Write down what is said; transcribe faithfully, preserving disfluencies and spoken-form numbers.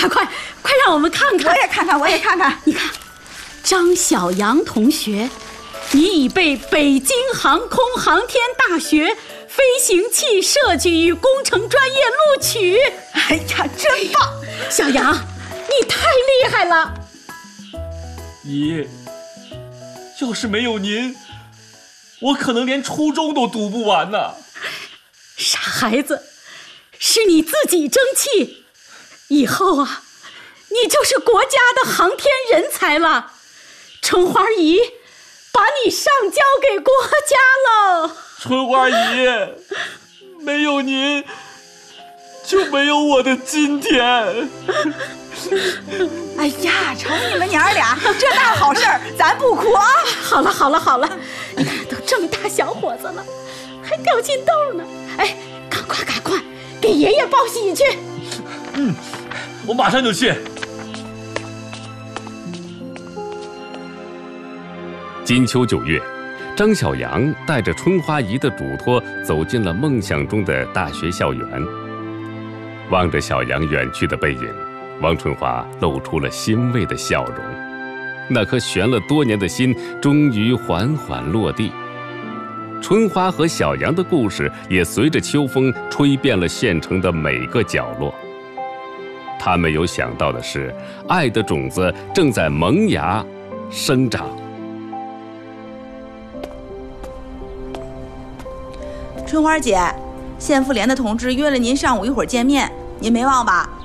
快快快让我们看看！ 我也看看，我也看看。 你看，张小杨同学，你已被北京航空航天大学飞行器设计与工程专业录取。 哎呀，真棒！ 小杨，你太厉害了！ 姨，要是没有您，我可能连初中都读不完呢。 傻孩子，是你自己争气，以后啊，你就是国家的航天人才了。春花姨把你上交给国家喽。 春花姨，没有您，就没有我的今天。 哎呀，瞅你们娘儿俩这大好事儿，咱不哭啊！ 好了好了好了，你看都这么大小伙子了，还掉金豆呢。哎，赶快赶快，给爷爷报喜去。 嗯，我马上就去。 金秋九月，张小杨带着春花姨的嘱托走进了梦想中的大学校园。望着小杨远去的背影，王春花露出了欣慰的笑容。那颗悬了多年的心终于缓缓落地。春花和小杨的故事也随着秋风吹遍了县城的每个角落。他没有想到的是，爱的种子正在萌芽生长。 春花姐，县妇联的同志约了您上午一会儿见面，您没忘吧？